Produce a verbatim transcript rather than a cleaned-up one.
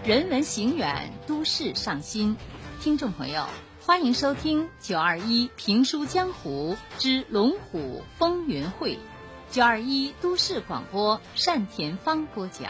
人文行远，都市上新。听众朋友，欢迎收听九二一评书江湖之龙虎风云会，九二一都市广播单田芳播讲。